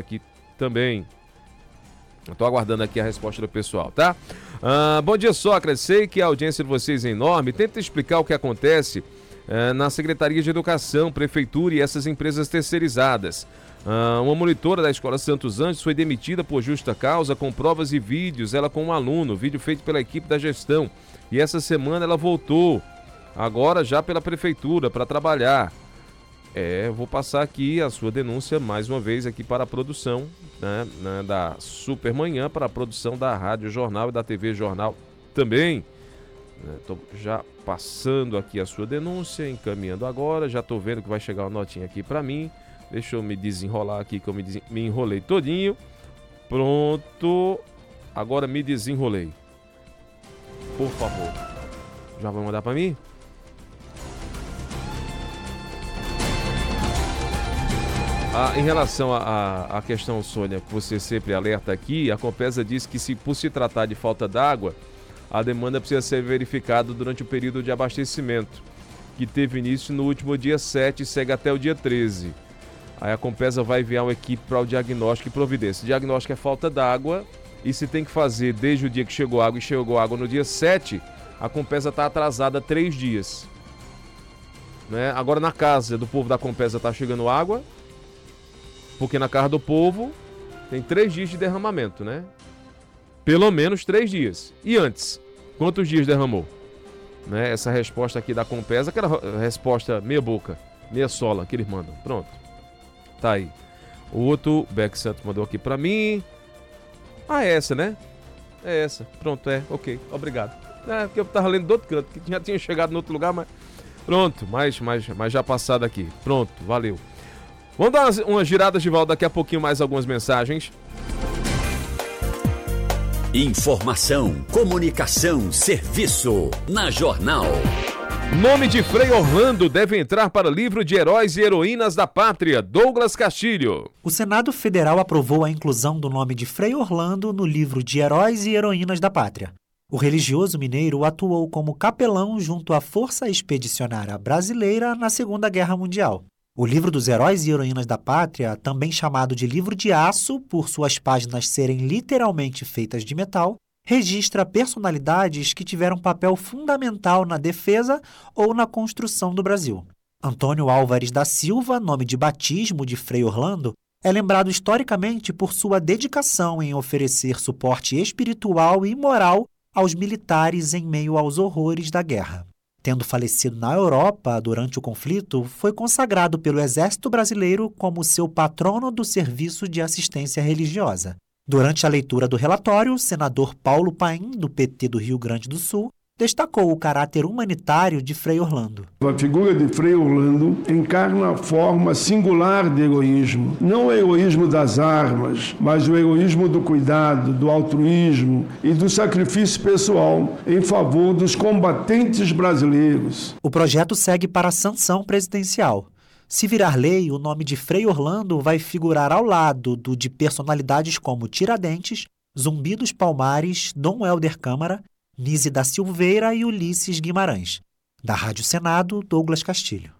aqui também. Estou aguardando aqui a resposta do pessoal, tá? Bom dia, Sócrates. Sei que a audiência de vocês é enorme. Tenta explicar o que acontece na Secretaria de Educação, Prefeitura e essas empresas terceirizadas. Uma monitora da Escola Santos Anjos foi demitida por justa causa com provas e vídeos, ela com um aluno, vídeo feito pela equipe da gestão. E essa semana ela voltou, agora já pela Prefeitura, para trabalhar. Vou passar aqui a sua denúncia mais uma vez aqui para a produção, né, da Supermanhã, para a produção da Rádio Jornal e da TV Jornal também. Estou já passando aqui a sua denúncia, encaminhando agora, já estou vendo que vai chegar uma notinha aqui para mim. Deixa eu me desenrolar aqui, que eu me enrolei todinho. Pronto, agora me desenrolei. Por favor, já vai mandar para mim? Em relação à questão, Sônia, que você sempre alerta aqui, a Compesa diz que por se tratar de falta d'água, a demanda precisa ser verificada durante o período de abastecimento, que teve início no último dia 7 e segue até o dia 13. Aí a Compesa vai enviar uma equipe para o diagnóstico e providência. O diagnóstico é falta d'água e se tem que fazer desde o dia que chegou água e chegou água no dia 7, a Compesa está atrasada 3 dias. Né? Agora na casa do povo da Compesa está chegando água, porque na casa do povo tem 3 dias de derramamento, né? Pelo menos 3 dias. E antes, quantos dias derramou? Né? Essa resposta aqui da Compesa, aquela resposta meia boca, meia sola que eles mandam. Pronto. Tá aí. O outro, Beck Santos mandou aqui pra mim. É essa, né? É essa. Pronto, ok. Obrigado. Porque eu tava lendo do outro canto, que já tinha chegado no outro lugar, mas... Pronto, mas já passado aqui. Pronto, valeu. Vamos dar umas giradas de volta daqui a pouquinho, mais algumas mensagens. Informação, comunicação, serviço. Na Jornal. Nome de Frei Orlando deve entrar para o livro de Heróis e Heroínas da Pátria. Douglas Castilho. O Senado Federal aprovou a inclusão do nome de Frei Orlando no livro de Heróis e Heroínas da Pátria. O religioso mineiro atuou como capelão junto à Força Expedicionária Brasileira na Segunda Guerra Mundial. O livro dos Heróis e Heroínas da Pátria, também chamado de livro de aço, por suas páginas serem literalmente feitas de metal, registra personalidades que tiveram papel fundamental na defesa ou na construção do Brasil. Antônio Álvares da Silva, nome de batismo de Frei Orlando, é lembrado historicamente por sua dedicação em oferecer suporte espiritual e moral aos militares em meio aos horrores da guerra. Tendo falecido na Europa durante o conflito, foi consagrado pelo Exército Brasileiro como seu patrono do Serviço de Assistência Religiosa. Durante a leitura do relatório, o senador Paulo Paim, do PT do Rio Grande do Sul, destacou o caráter humanitário de Frei Orlando. A figura de Frei Orlando encarna a forma singular de egoísmo. Não o egoísmo das armas, mas o egoísmo do cuidado, do altruísmo e do sacrifício pessoal em favor dos combatentes brasileiros. O projeto segue para a sanção presidencial. Se virar lei, o nome de Frei Orlando vai figurar ao lado do de personalidades como Tiradentes, Zumbi dos Palmares, Dom Helder Câmara, Nise da Silveira e Ulisses Guimarães. Da Rádio Senado, Douglas Castilho.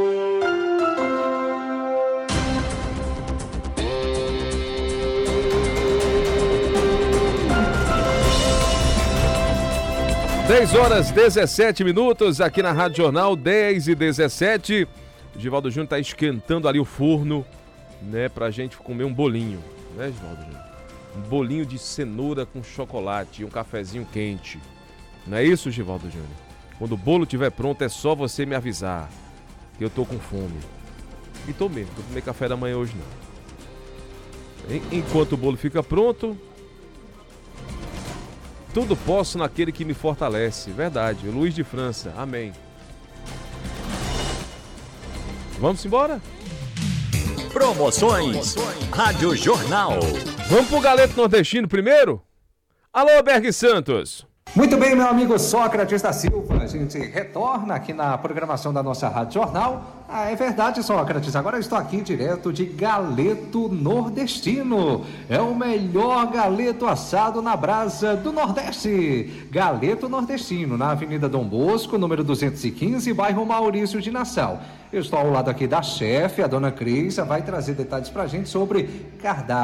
Dez horas 17 minutos aqui na Rádio Jornal, 10h17. O Givaldo Júnior está esquentando ali o forno, né, pra gente comer um bolinho, né, Givaldo Júnior? Um bolinho de cenoura com chocolate e um cafezinho quente. Não é isso, Givaldo Júnior? Quando o bolo estiver pronto, é só você me avisar, que eu tô com fome. E tô mesmo, não tomei café da manhã hoje não. Enquanto o bolo fica pronto, tudo posso naquele que me fortalece. Verdade, Luiz de França, amém. Vamos embora? Promoções Rádio Jornal. Vamos pro Galeto Nordestino primeiro? Alô, Berg Santos. Muito bem, meu amigo Sócrates da Silva, a gente retorna aqui na programação da nossa Rádio Jornal. É verdade, Sócrates, agora eu estou aqui direto de Galeto Nordestino. É o melhor galeto assado na brasa do Nordeste. Galeto Nordestino, na Avenida Dom Bosco, número 215, bairro Maurício de Nassau. Eu estou ao lado aqui da chefe, a dona Cris, vai trazer detalhes pra gente sobre cardápio.